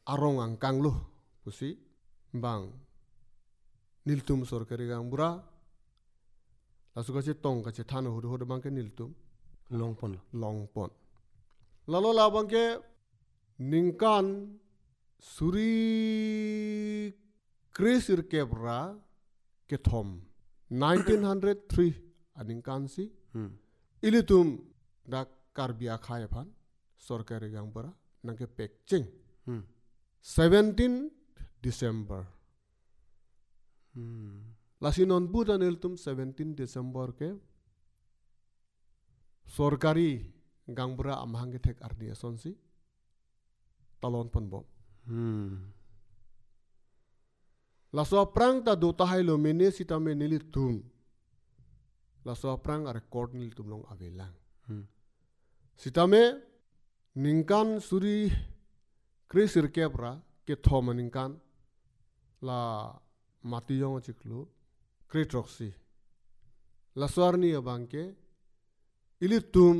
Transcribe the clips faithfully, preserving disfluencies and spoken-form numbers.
arong angkang lo pusi bang niltum sorkari gang bura lasu kace tong kace thano hudu hudu bang ke niltum longpon longpon lalo la bang ke ningkan suri krisir kebra ke thom nineteen oh three aningkan si hmm. ilitum dak karbia khaya phan sorkari gang bura nangke pekching hmm. seventeen December hmm. lasinon budan iltum seventeen December ke sorkari gangbra amhange thek arnia sonsi talon ponbo hmm. laso prang ta do ta hailo mene sitame nili tum laso prang are court nil tum long avelang hmm. sitame ningkan suri krisir kebra ke thoma ningkan la matiyong chiklu kritroxi la swarni abangke ilitum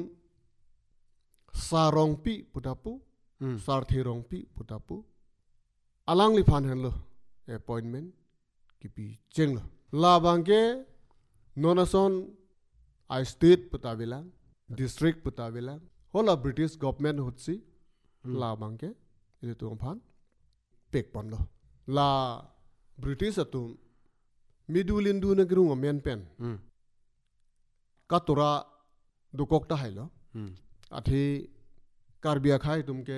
sarongpi putapu hmm. sarthirongpi putapu alang li phan hanlo appointment kipi chenglo la bangke nonason I state putavilang district putavilang hola British government hutsi hmm. la bangke ilitum phan pek ponlo la British atum midulindu na girung men pen hmm. katura dukok ta hailo hmm. athi karbia khai tumke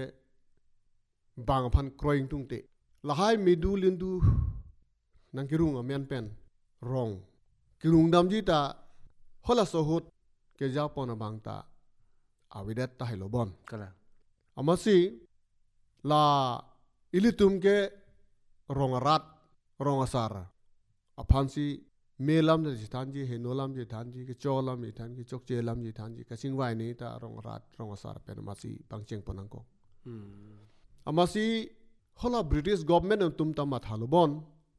bang phan kroing tungte lahai midulindu nang girung men pen rong girung damji ta hola sohut ke japon bang ta awidat ta hailo bon kala amasi la ilitum ke rongarat rongasar aphansi melam de thanji henolam je thanji ke cholam je thanji chokche lam je thanji ka singwai ni ta rongarat rongasar pen masi pangcheng ponangko hmm. amasi hola British government tum tam mathalubon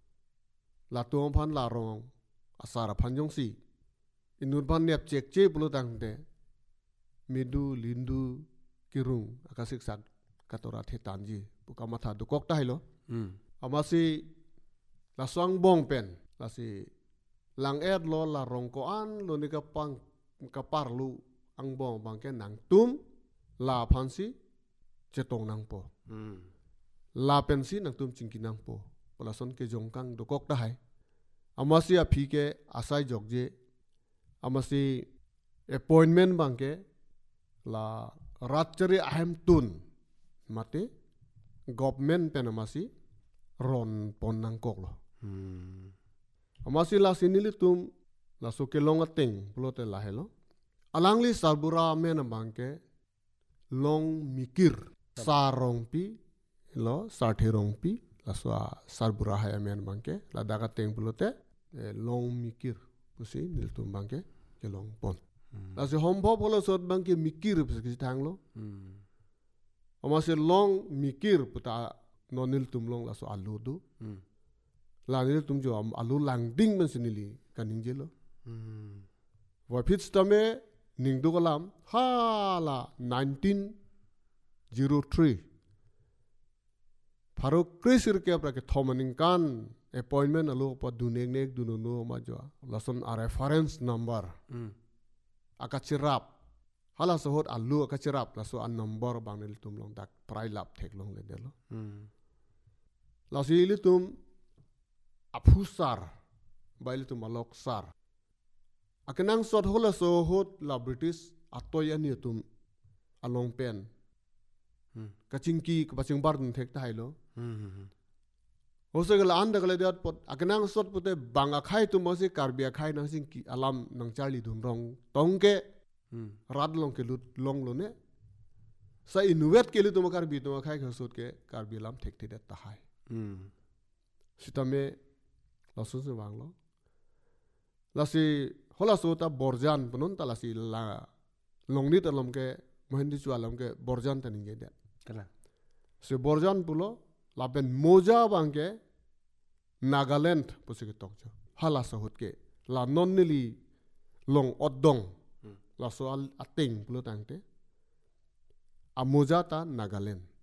la tum phan la rong asara phanjong si inur ban nep chek che pulo tangte midu lindu kirung akasik sat katora the tanji buka matha dukok ta hailo hmm. amasi la swang bong pen la si lang ed lo la rong ko an lo ni ka pang ka parlu ang bong bang ke nang tum la phansi chetong nang po hmm. la pensi nang tum chingki nang po pola son ke jongkang dukok ta hai amasi a phi ke asai jokje amasi appointment bang ke la ratchari ahem tun mate government pen amasi ron pon nang kok lo hmm. amasi la sinili tum la soke long ateng plote la helo alangli sarbura men bangke long mikir sarong pi lo sarthirong pi la swa sarbura ha men bangke la daga teng plote long mikir pusi nil tum bangke ke long pon hmm. la se hombo polo sot bangke mikir pusi tang lo hmm. amasi long mikir puta nonil tum long la so aludu hmm. la nil tum jo alu lang ding men sinili kaning jelo hmm. wa pitch tame ning du kolam ha la nineteen oh three pharo krisir ke pra ke thomaning kan appointment alu pa dunek nek du no ma jo lason a reference number hmm. akachirap hala sohot alu akachirap la so an number bang nil tum long dak prai lap thek long le delo hmm. la si li tum apusar bail tum alok sar akenang sot hola so hot la British atoy ani tum along pen hmm. kachingki kaching bar dun thek tai lo hmm. hosegala anda gale dat pot akenang sot pote banga khai tum mosi karbia khai nang sing ki alam nang charli dun rong tongke hmm. rad long ke lut long lo ne sa inuet ke li tum karbi tum khai khosot ke karbi lam thek thek ta hai hmm. sitame lasu se wang lo lasi hola so ta borjan punon ta lasi la longni ta lom ke mohendi chu alam ke borjan ta ninge de kala se borjan pulo la ben moja bang ke Nagaland pusik tok jo hala sa hot ke la non nili long odong hmm. la so al ating pulo tangte a moja ta Nagaland